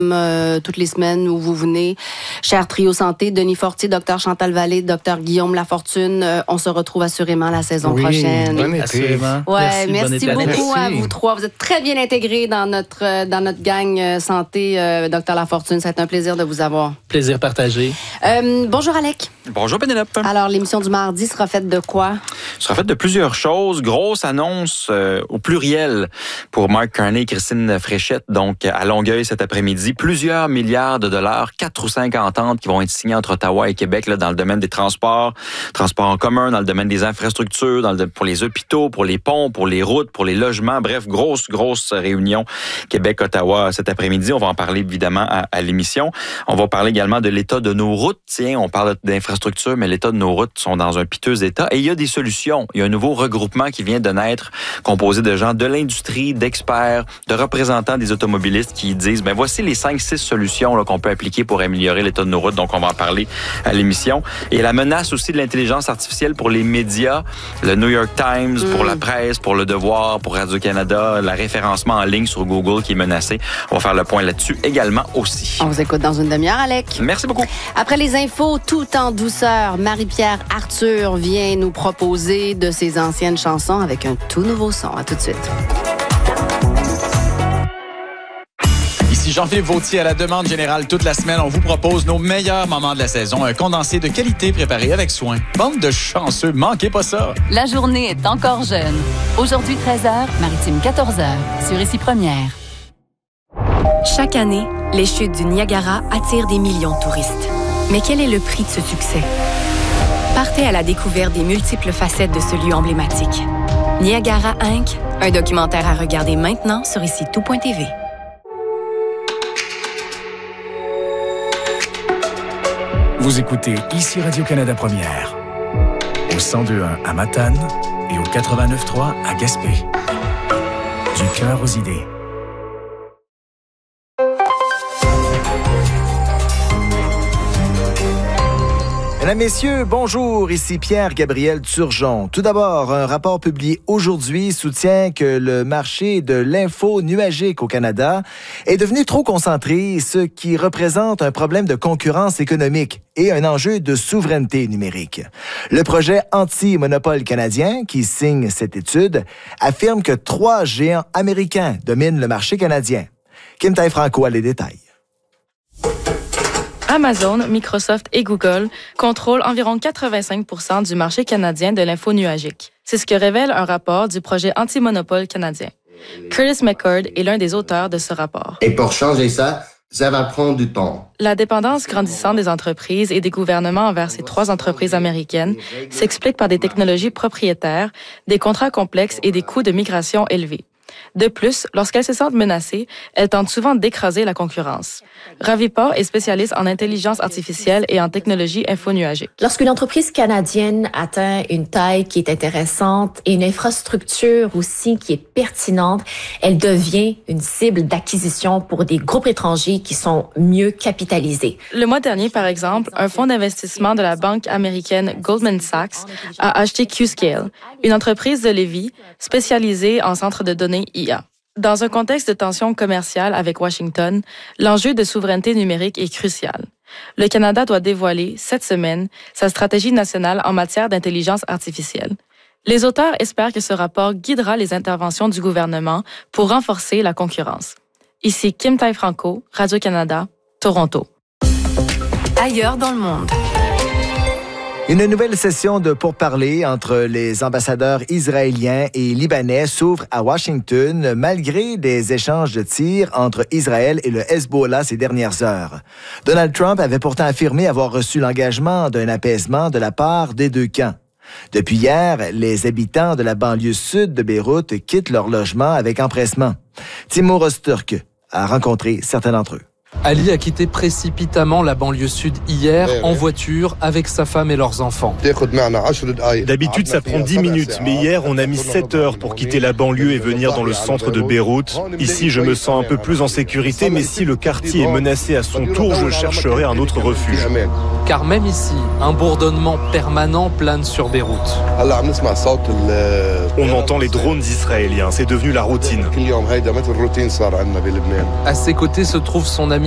toutes les semaines où vous venez. Cher Trio Santé, Denis Fortier, Dr Chantal Vallée, Dr Guillaume Lafortune, on se retrouve assurément la saison prochaine. Bon été. Assurément. Ouais, merci beaucoup à Merci. vous trois. Vous êtes très bien intégrés dans notre gang santé, Dr Lafortune. Ça a été un plaisir de vous avoir. Plaisir partagé. Bonjour Alec. Bonjour Pénélope. Alors, l'émission du mardi sera faite de quoi? Sera faite de plusieurs choses. Grosse annonce au pluriel pour Mark Carney et Christine Fréchette, donc à Longueuil cet après-midi. Plusieurs milliards de dollars, 4 ou 5 ententes qui vont être signées entre Ottawa et Québec là, dans le domaine des transports en commun, dans le domaine des infrastructures, pour les hôpitaux, pour les ponts, pour les routes, pour les logements. Bref, grosse réunion Québec-Ottawa cet après-midi. On va en parler évidemment à l'émission. On va parler également de l'état de nos routes. Tiens, on parle d'infrastructures, mais l'état de nos routes sont dans un piteux état. Et il y a des solutions. Il y a un nouveau regroupement qui vient de naître, composé de gens de l'industrie, d'experts, de représentants des automobilistes qui disent, voici les 5-6 solutions là, qu'on peut appliquer pour améliorer l'état de nos routes. Donc, on va en parler à l'émission. Et la menace aussi de l'intelligence artificielle pour les médias, le New York Times, pour la presse, pour Le Devoir, pour Radio-Canada, le référencement en ligne sur Google qui est menacé. On va faire le point là-dessus également aussi. On vous écoute dans une demi-heure, Alec. Merci beaucoup. Après les infos, tout en douceur, Marie-Pierre Arthur vient nous proposer de ses anciennes chansons avec un tout nouveau son. À tout de suite. Ici Jean-Philippe Vautier à la demande générale toute la semaine. On vous propose nos meilleurs moments de la saison. Un condensé de qualité préparé avec soin. Bande de chanceux, manquez pas ça. La journée est encore jeune. Aujourd'hui 13h, Maritime 14h, sur Ici Première. Chaque année, les chutes du Niagara attirent des millions de touristes. Mais quel est le prix de ce succès? Partez à la découverte des multiples facettes de ce lieu emblématique. Niagara Inc., un documentaire à regarder maintenant sur ICITout.tv. Vous écoutez ici Radio-Canada Première, au 102.1 à Matane et au 89.3 à Gaspé. Du cœur aux idées. Mesdames, Messieurs, bonjour, ici Pierre-Gabriel Turgeon. Tout d'abord, un rapport publié aujourd'hui soutient que le marché de l'info nuagique au Canada est devenu trop concentré, ce qui représente un problème de concurrence économique et un enjeu de souveraineté numérique. Le projet anti-monopole canadien, qui signe cette étude, affirme que 3 géants américains dominent le marché canadien. Kim Taille-Franco a les détails. Amazon, Microsoft et Google contrôlent environ 85% du marché canadien de l'info nuagique. C'est ce que révèle un rapport du projet anti-monopole canadien. Curtis McCord est l'un des auteurs de ce rapport. Et pour changer ça, ça va prendre du temps. La dépendance grandissante des entreprises et des gouvernements envers ces 3 entreprises américaines s'explique par des technologies propriétaires, des contrats complexes et des coûts de migration élevés. De plus, lorsqu'elles se sentent menacées, elles tentent souvent d'écraser la concurrence. Ravipa est spécialiste en intelligence artificielle et en technologie infonuagique. Lorsqu'une entreprise canadienne atteint une taille qui est intéressante et une infrastructure aussi qui est pertinente, elle devient une cible d'acquisition pour des groupes étrangers qui sont mieux capitalisés. Le mois dernier, par exemple, un fonds d'investissement de la banque américaine Goldman Sachs a acheté Qscale, une entreprise de Lévis spécialisée en centres de données IA. Dans un contexte de tension commerciale avec Washington, l'enjeu de souveraineté numérique est crucial. Le Canada doit dévoiler, cette semaine, sa stratégie nationale en matière d'intelligence artificielle. Les auteurs espèrent que ce rapport guidera les interventions du gouvernement pour renforcer la concurrence. Ici Kim Taille-Franco, Radio-Canada, Toronto. Ailleurs dans le monde. Une nouvelle session de pourparlers entre les ambassadeurs israéliens et libanais s'ouvre à Washington malgré des échanges de tirs entre Israël et le Hezbollah ces dernières heures. Donald Trump avait pourtant affirmé avoir reçu l'engagement d'un apaisement de la part des 2 camps. Depuis hier, les habitants de la banlieue sud de Beyrouth quittent leur logement avec empressement. Timur Öztürk a rencontré certains d'entre eux. Ali a quitté précipitamment la banlieue sud hier en voiture avec sa femme et leurs enfants. D'habitude, ça prend 10 minutes, mais hier, on a mis 7 heures pour quitter la banlieue et venir dans le centre de Beyrouth. Ici, je me sens un peu plus en sécurité, mais si le quartier est menacé à son tour, je chercherai un autre refuge. Car même ici, un bourdonnement permanent plane sur Beyrouth. On entend les drones israéliens, c'est devenu la routine. À ses côtés se trouve son ami